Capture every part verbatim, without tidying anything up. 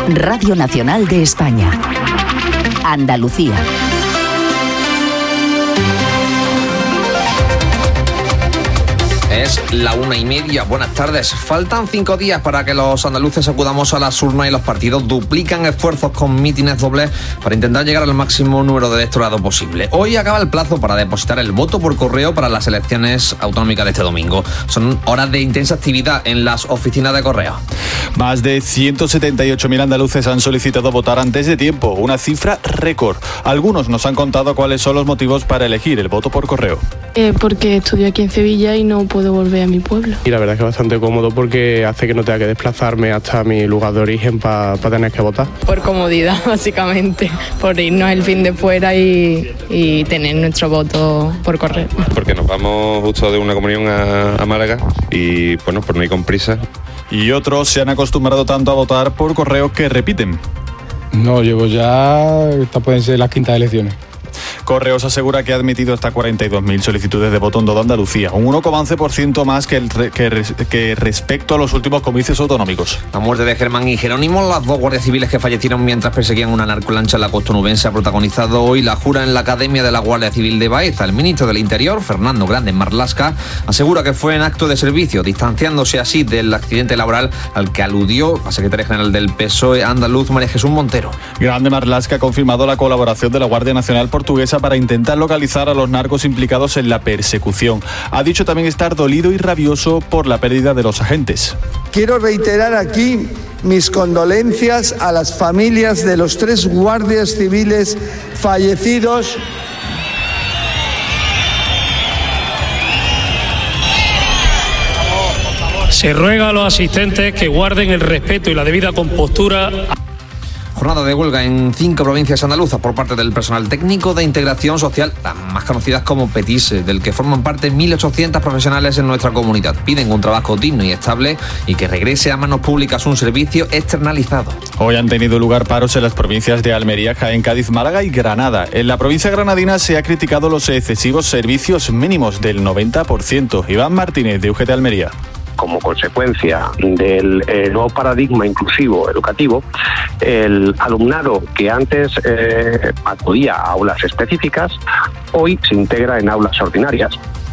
Radio Nacional de España. Andalucía. Es la una y media. Buenas tardes. Faltan cinco días para que los andaluces acudamos a las urnas y los partidos duplican esfuerzos con mítines dobles para intentar llegar al máximo número de electorado posible. Hoy acaba el plazo para depositar el voto por correo para las elecciones autonómicas de este domingo. Son horas de intensa actividad en las oficinas de correo. Más de ciento setenta y ocho mil andaluces han solicitado votar antes de tiempo, una cifra récord. Algunos nos han contado cuáles son los motivos para elegir el voto por correo. Eh, porque estudio aquí en Sevilla y no puedo volver a mi pueblo. Y la verdad es que es bastante cómodo porque hace que no tenga que desplazarme hasta mi lugar de origen para pa tener que votar. Por comodidad, básicamente, por irnos el fin de fuera y, y tener nuestro voto por correo. Porque nos vamos justo de una comunión a, a Málaga y bueno, por no ir con prisa. Y otros se han acostumbrado tanto a votar por correo que repiten. No, llevo ya, estas pueden ser las quintas elecciones. Correos asegura que ha admitido hasta cuarenta y dos mil solicitudes de voto en toda Andalucía, un uno coma once por ciento más que, el, que, que respecto a los últimos comicios autonómicos. La muerte de Germán y Jerónimo, las dos guardias civiles que fallecieron mientras perseguían una narcolancha en la costa onubense, ha protagonizado hoy la jura en la Academia de la Guardia Civil de Baeza. El ministro del Interior, Fernando Grande Marlaska, asegura que fue en acto de servicio, distanciándose así del accidente laboral al que aludió la secretaria general del P S O E andaluz, María Jesús Montero. Grande Marlaska ha confirmado la colaboración de la Guardia Nacional Portuguesa para intentar localizar a los narcos implicados en la persecución. Ha dicho también estar dolido y rabioso por la pérdida de los agentes. Quiero reiterar aquí mis condolencias a las familias de los tres guardias civiles fallecidos. Se ruega a los asistentes que guarden el respeto y la debida compostura. Jornada de huelga en cinco provincias andaluzas por parte del personal técnico de integración social, las más conocidas como PETIS, del que forman parte mil ochocientos profesionales en nuestra comunidad. Piden un trabajo digno y estable y que regrese a manos públicas un servicio externalizado. Hoy han tenido lugar paros en las provincias de Almería, Jaén, Cádiz, Málaga y Granada. En la provincia granadina se ha criticado los excesivos servicios mínimos del noventa por ciento. Iván Martínez, de U G T Almería. Como consecuencia del eh, nuevo paradigma inclusivo educativo, el alumnado que antes eh, acudía a aulas específicas, hoy se integra en aulas ordinarias,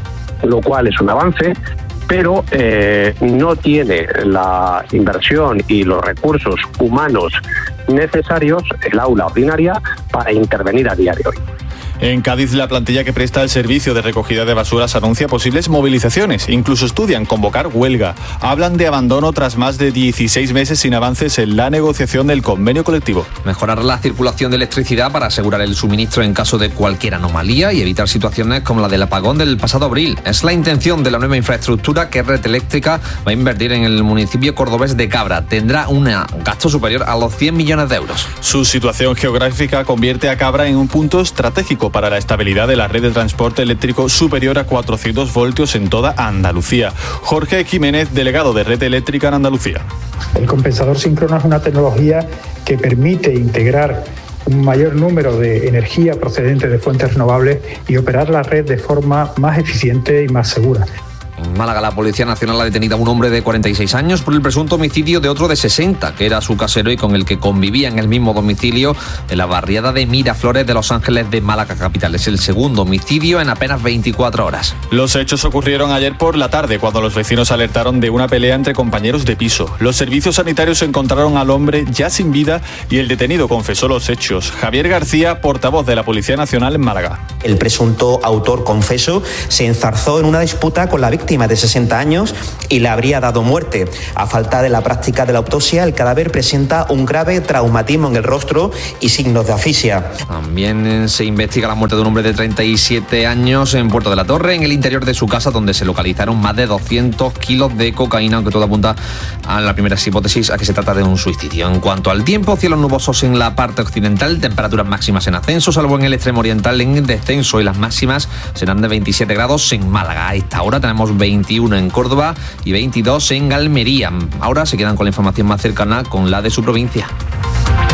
lo cual es un avance, pero eh, no tiene la inversión y los recursos humanos necesarios, el aula ordinaria, para intervenir a día de hoy. En Cádiz, la plantilla que presta el servicio de recogida de basuras anuncia posibles movilizaciones. Incluso estudian convocar huelga. Hablan de abandono tras más de dieciséis meses sin avances en la negociación del convenio colectivo. Mejorar la circulación de electricidad para asegurar el suministro en caso de cualquier anomalía y evitar situaciones como la del apagón del pasado abril. Es la intención de la nueva infraestructura que Red Eléctrica va a invertir en el municipio cordobés de Cabra. Tendrá un gasto superior a los cien millones de euros. Su situación geográfica convierte a Cabra en un punto estratégico para la estabilidad de la red de transporte eléctrico superior a cuatrocientos voltios en toda Andalucía. Jorge Jiménez, delegado de Red Eléctrica en Andalucía. El compensador síncrono es una tecnología que permite integrar un mayor número de energía procedente de fuentes renovables y operar la red de forma más eficiente y más segura. En Málaga, la Policía Nacional ha detenido a un hombre de cuarenta y seis años por el presunto homicidio de otro de sesenta, que era su casero y con el que convivía en el mismo domicilio en la barriada de Miraflores de Los Ángeles de Málaga capital. Es el segundo homicidio en apenas veinticuatro horas. Los hechos ocurrieron ayer por la tarde, cuando los vecinos alertaron de una pelea entre compañeros de piso. Los servicios sanitarios encontraron al hombre ya sin vida y el detenido confesó los hechos. Javier García, portavoz de la Policía Nacional en Málaga. El presunto autor confeso se enzarzó en una disputa con la víctima de sesenta años y le habría dado muerte. A falta de la práctica de la autopsia, el cadáver presenta un grave traumatismo en el rostro y signos de asfixia. También se investiga la muerte de un hombre de treinta y siete años en Puerto de la Torre, en el interior de su casa, donde se localizaron más de doscientos kilos de cocaína, aunque todo apunta a la primera hipótesis a que se trata de un suicidio. En cuanto al tiempo, cielos nubosos en la parte occidental, temperaturas máximas en ascenso, salvo en el extremo oriental en descenso, y las máximas serán de veintisiete grados en Málaga. A esta hora tenemos veintiuno en Córdoba y veintidós en Almería. Ahora se quedan con la información más cercana, con la de su provincia.